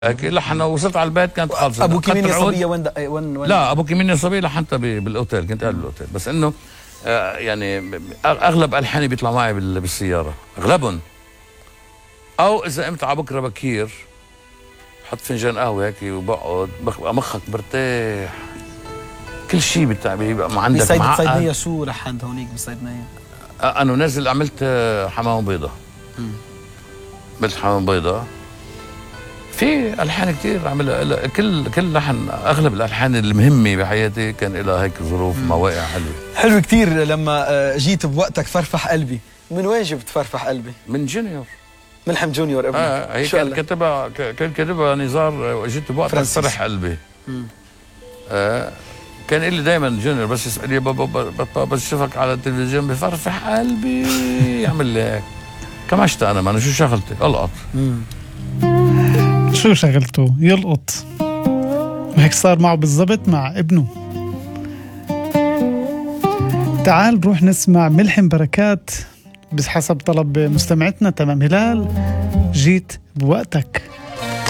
اكيد لحن وصلت على البيت كانت خالصه. ابو كمين الصبيه وين لا ابو كمين الصبيه لحنتها بالاوتيل، كنت قاعد بالاوتيل، بس انه يعني اغلب الحاني بيطلع معي بالسياره، اغلبهم. او اذا قمت على بكره بكير بحط فنجان قهوه هيك وبقعد بقى مخك مرتاح، كل شيء بيبقى ما عندك معقد. بصيدنيه شو لحنت هونيك بصيدنيه؟ انا نازل عملت حمام بيضه. عملت حمام بيضه. في الحان كثير عملها، كل لحن، اغلب الالحان المهمه بحياتي كان لها هيك ظروف مواقع حلوه. حلو كثير. لما جيت بوقتك فرفح قلبي، من وين جبت فرفح قلبي؟ من جونيور، ملحم جونيور ابنك. هي كان كاتبها نزار، جيت بوقتك فرح قلبي. كان لي دائما جونيور بس يسأل لي بابا بشوفك على التلفزيون بفرفح قلبي يعمل لي هيك. كمشت انا شو شغلتي؟ القط. شو شغلته؟ يلقط. وهيك صار معه بالضبط مع ابنه. تعال نروح نسمع ملحم بركات بحسب طلب مستمعتنا تمام هلال، جيت بوقتك.